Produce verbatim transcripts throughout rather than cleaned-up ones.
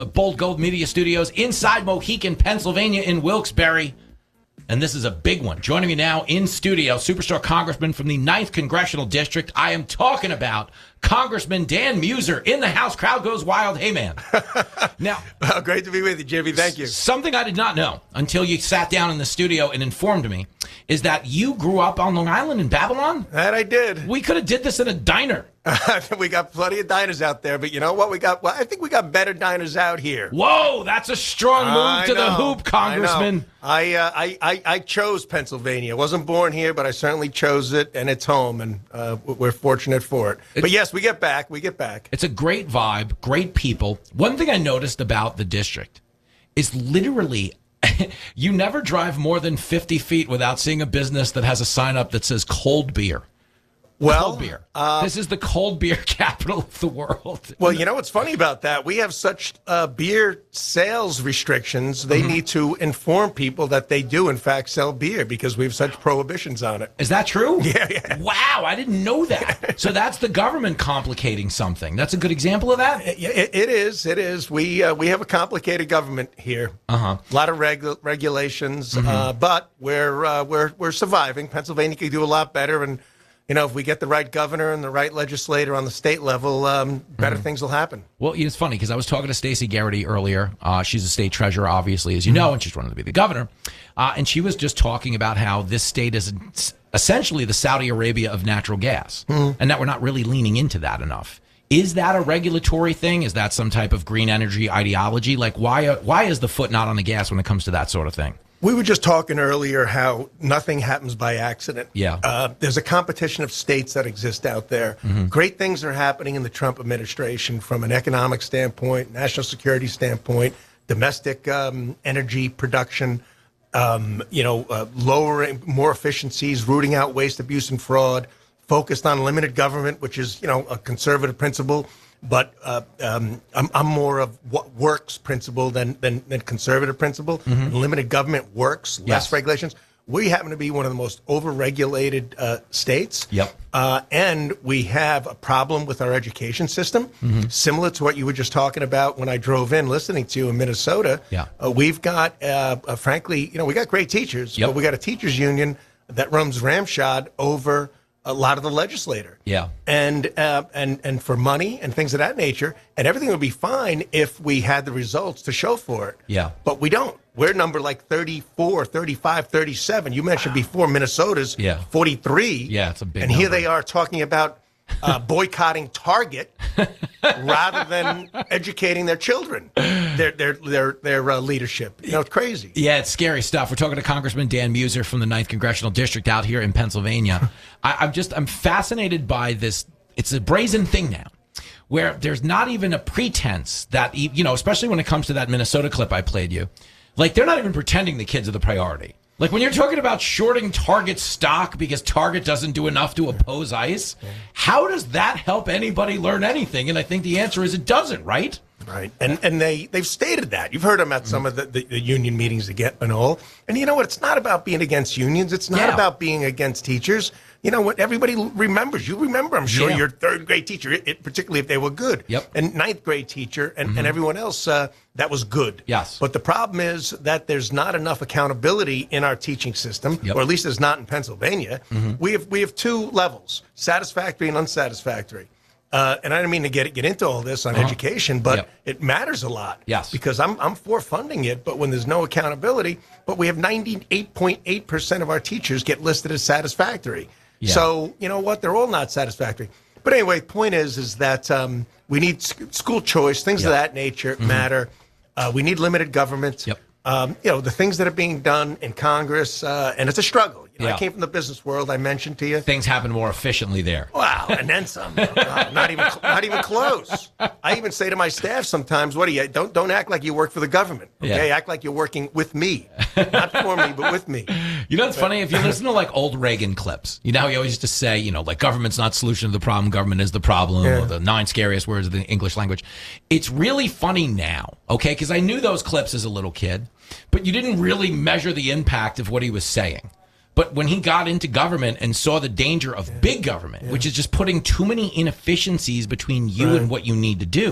Bold Gold Media Studios inside Mohican, Pennsylvania in Wilkes-Barre. And this is a big one. Joining me now in studio, Superstar Congressman from the ninth Congressional District. I am talking about Congressman Dan Muser in the House. Crowd goes wild. Hey, man. Now, well, great to be with you, Jimmy. Thank you. Something I did not know until you sat down in the studio and informed me is that you grew up on Long Island in Babylon? That I did. We could have did this in a diner. We got plenty of diners out there, but you know what? We got. Well, I think we got better diners out here. Whoa, that's a strong move I to know, the hoop, Congressman. I, uh, I, I I chose Pennsylvania. I wasn't born here, but I certainly chose it, and it's home, and uh, we're fortunate for it. It's, but yes, we get back. We get back. It's a great vibe, great people. One thing I noticed about the district is literally you never drive more than fifty feet without seeing a business that has a sign up that says cold beer. Well, cold beer. Uh, this is the cold beer capital of the world. Well, you know what's funny about that? We have such uh, beer sales restrictions. They mm-hmm. need to inform people that they do, in fact, sell beer because we have such prohibitions on it. Is that true? Yeah, yeah. Wow, I didn't know that. So that's the government complicating something. That's a good example of that? It, it, it is. It is. We uh, we have a complicated government here. Uh-huh. A lot of regu- regulations, Mm-hmm. uh, but we're, uh, we're, we're surviving. Pennsylvania could do a lot better, and you know, if we get the right governor and the right legislator on the state level, um, better mm-hmm. things will happen. Well, it's funny because I was talking to Stacey Garrity earlier. Uh, she's a state treasurer, obviously, as you know, and she's running to be the governor. Uh, and she was just talking about how this state is essentially the Saudi Arabia of natural gas, mm-hmm. and that we're not really leaning into that enough. Is that a regulatory thing? Is that some type of green energy ideology? Like, why, uh, why is the foot not on the gas when it comes to that sort of thing? We were just talking earlier how nothing happens by accident. Yeah. Uh, there's a competition of states that exist out there. Mm-hmm. Great things are happening in the Trump administration from an economic standpoint, national security standpoint, domestic um, energy production, um, you know, uh, lowering more efficiencies, rooting out waste, abuse, and fraud, focused on limited government, which is, you know, a conservative principle. But uh, um, I'm, I'm more of what works principle than than, than conservative principle. Mm-hmm. Limited government works, less yes. regulations. We happen to be one of the most overregulated uh, states. Yep. Uh, and we have a problem with our education system, mm-hmm. similar to what you were just talking about when I drove in listening to you in Minnesota. Yeah. Uh, we've got, uh, uh, frankly, you know, we got great teachers, yep. but we got a teachers union that runs ramshod over a lot of the legislator. Yeah. And uh, and and for money and things of that nature, and everything would be fine if we had the results to show for it. Yeah. But we don't. We're number like thirty-four, thirty-five, thirty-seven. You mentioned wow. before Minnesota's yeah. forty-three. Yeah, it's a big And number. here they are talking about uh, boycotting Target rather than educating their children, their their their their uh, leadership. You know, it's crazy. Yeah, it's scary stuff. We're talking to Congressman Dan Muser from the ninth Congressional District out here in Pennsylvania. I, I'm just I'm fascinated by this. It's a brazen thing now, where there's not even a pretense that, you know, especially when it comes to that Minnesota clip I played you, like they're not even pretending the kids are the priority. Like when you're talking about shorting Target stock because Target doesn't do enough to oppose ICE, how does that help anybody learn anything? And I think the answer is it doesn't, right? Right. And and they, they've stated that. You've heard them at some of the, the, the union meetings again and all. And you know what? It's not about being against unions. It's not Yeah. about being against teachers. You know what? Everybody remembers. You remember, I'm sure, Yeah. your third grade teacher, it, it, particularly if they were good. Yep. And ninth grade teacher and, mm-hmm. and everyone else uh, that was good. Yes. But the problem is that there's not enough accountability in our teaching system, Yep. or at least there's not in Pennsylvania. Mm-hmm. We have we have two levels, satisfactory and unsatisfactory. Uh, and I didn't mean to get get into all this on Uh-huh. education, but Yep. it matters a lot. Yes. Because I'm I'm for funding it, but when there's no accountability, but we have ninety-eight point eight percent of our teachers get listed as satisfactory. Yeah. So, you know what? They're all not satisfactory. But anyway, point is, is that um, we need sc- school choice, things Yep. of that nature mm-hmm. matter. Uh, we need limited government. Yep. Um, you know, the things that are being done in Congress, uh, and it's a struggle. You know, Yeah. I came from the business world, I mentioned to you. Things happen more efficiently there. Wow, and then some. No, not even, not even close. I even say to my staff sometimes, "What do you don't don't act like you work for the government? Okay, Yeah. act like you're working with me, not for me, but with me." You know, it's funny if you listen to like old Reagan clips. You know, how he always used to say, you know, like government's not solution to the problem, government is the problem, Yeah. or the nine scariest words of the English language. It's really funny now, okay? Because I knew those clips as a little kid, but you didn't really measure the impact of what he was saying. But when he got into government and saw the danger of yeah. big government, yeah. which is just putting too many inefficiencies between you right. and what you need to do, yeah.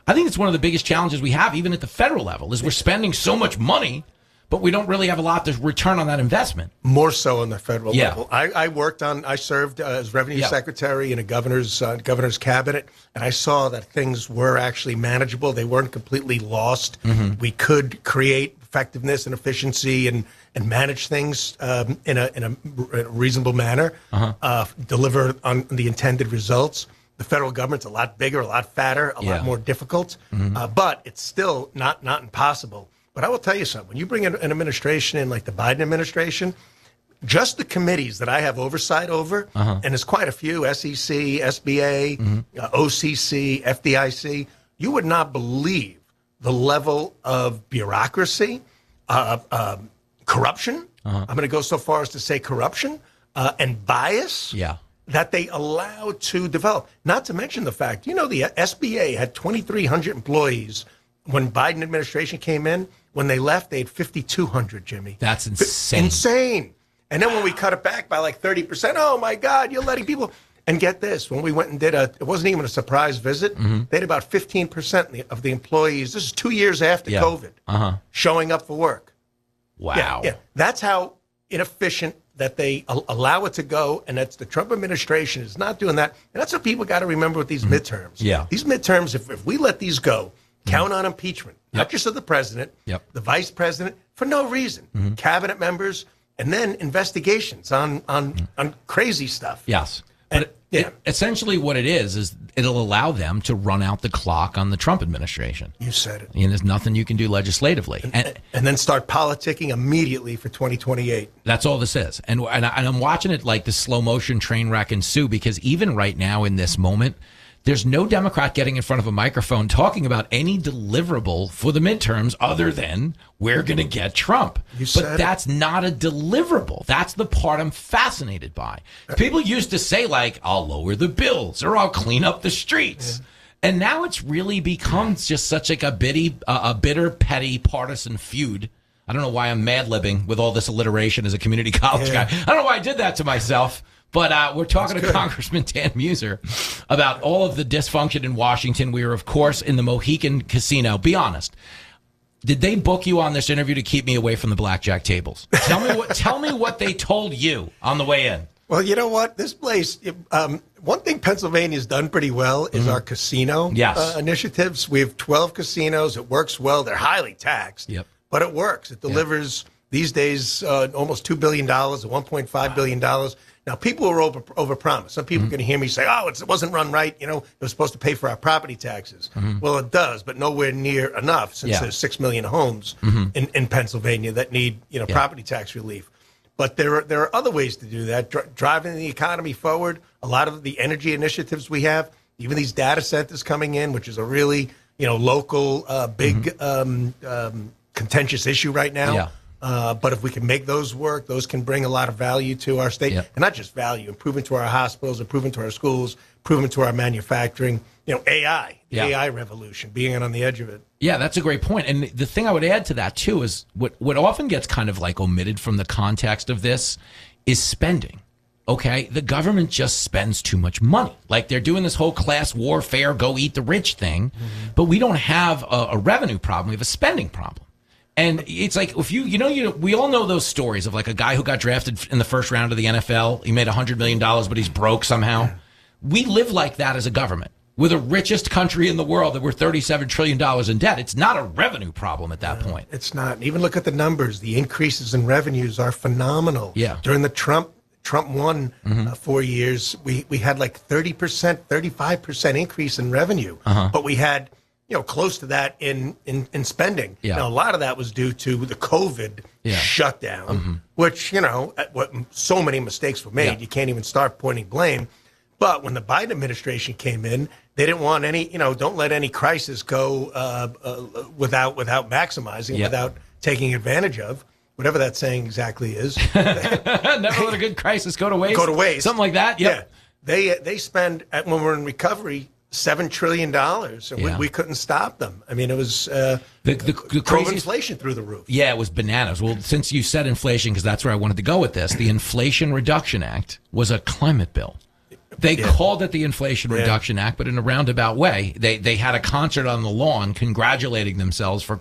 I think it's one of the biggest challenges we have, even at the federal level, is we're spending so much money, but we don't really have a lot to return on that investment. More so on the federal Yeah. level. I, I worked on, I served uh, as revenue Yeah. secretary in a governor's uh, governor's cabinet, and I saw that things were actually manageable. They weren't completely lost. Mm-hmm. We could create effectiveness and efficiency and and manage things um, in a in a r- reasonable manner, Uh-huh. uh, deliver on the intended results. The federal government's a lot bigger, a lot fatter, a Yeah. lot more difficult, uh, but it's still not not impossible. But I will tell you something. When you bring in an administration in like the Biden administration, just the committees that I have oversight over, Uh-huh. and there's quite a few, S E C, S B A, uh, O C C, F D I C, you would not believe the level of bureaucracy, uh, um, corruption. I'm going to go so far as to say corruption uh, and bias Yeah. that they allow to develop. Not to mention the fact, you know, the S B A had twenty-three hundred employees when Biden administration came in. When they left, they had fifty-two hundred, Jimmy. That's insane. Insane. And then when we cut it back by like thirty percent, oh my God, you're letting people. And get this, when we went and did a, it wasn't even a surprise visit, Mm-hmm. they had about fifteen percent of the employees, this is two years after Yeah. COVID, Uh-huh. showing up for work. Wow. Yeah, yeah. That's how inefficient that they al- allow it to go, and that's the Trump administration is not doing that. And that's what people got to remember with these midterms. Yeah. These midterms, if, if we let these go, count on impeachment, not just of the president, Yep. the vice president, for no reason, cabinet members, and then investigations on on on crazy stuff. Yes. And- But yeah. it, essentially what it is, is it'll allow them to run out the clock on the Trump administration. You said it. And there's nothing you can do legislatively. And And then start politicking immediately for twenty twenty-eight. that's all this is. And, and, I, and I'm watching it like the slow motion train wreck ensue, because even right now in this moment, there's no Democrat getting in front of a microphone talking about any deliverable for the midterms other than we're going to get Trump. You said But it. that's not a deliverable. That's the part I'm fascinated by. People used to say, like, I'll lower the bills or I'll clean up the streets. And now it's really become just such like a bitty, uh, a bitter, petty partisan feud. I don't know why I'm mad-libbing with all this alliteration as a community college Yeah. guy. I don't know why I did that to myself. But uh, we're talking to Congressman Dan Muser about all of the dysfunction in Washington. We were, of course, in the Mohican Casino. Be honest. Did they book you on this interview to keep me away from the blackjack tables? Tell me what. Tell me what they told you on the way in. Well, you know what? This place, um, one thing Pennsylvania's done pretty well is our casino Yes. uh, initiatives. We have twelve casinos. It works well. They're highly taxed, Yep. but it works. It delivers these days uh, almost two billion dollars, one point five billion dollars. Now, people are over overpromised. Some people are going to hear me say, oh, it's, it wasn't run right. You know, it was supposed to pay for our property taxes. Well, it does, but nowhere near enough since Yeah. there's six million homes in, in Pennsylvania that need, you know, Yeah. property tax relief. But there are, there are other ways to do that. Dri- driving the economy forward, a lot of the energy initiatives we have, even these data centers coming in, which is a really, you know, local, uh, big, um, um, contentious issue right now. Yeah. Uh, but if we can make those work, those can bring a lot of value to our state. Yeah. And not just value, improvement to our hospitals, improvement to our schools, improvement to our manufacturing. You know, A I, the Yeah. A I revolution, being on the edge of it. Yeah, that's a great point. And the thing I would add to that, too, is what, what often gets kind of like omitted from the context of this is spending. Okay, the government just spends too much money. Like they're doing this whole class warfare, go eat the rich thing, Mm-hmm. but we don't have a, a revenue problem. We have a spending problem. And it's like if you, you know, you we all know those stories of like a guy who got drafted in the first round of the N F L. He made one hundred million dollars, but he's broke somehow. We live like that as a government. We're the richest country in the world that we're thirty-seven trillion dollars in debt. It's not a revenue problem at that point. It's not. And even look at the numbers. The increases in revenues are phenomenal. Yeah. During the Trump Trump won uh, four years, we, we had like thirty percent, thirty-five percent increase in revenue. Uh-huh. But we had, you know, close to that in, in, in spending. Yeah. Now, a lot of that was due to the COVID Yeah. shutdown, which, you know, at what so many mistakes were made. Yeah. You can't even start pointing blame. But when the Biden administration came in, they didn't want any, you know, don't let any crisis go uh, uh, without without maximizing, Yeah. without taking advantage of, whatever that saying exactly is. Never let a good crisis go to waste. Go to waste. Something like that. Yep. Yeah. They they spend, at, when we're in recovery, seven trillion dollars, and Yeah. we, we couldn't stop them. I mean, it was uh, The, the, the drove craziest inflation through the roof. Yeah, it was bananas. Well, since you said inflation, because that's where I wanted to go with this, the Inflation Reduction Act was a climate bill. They Yeah. called it the Inflation Reduction Act, but in a roundabout way. They they had a concert on the lawn congratulating themselves for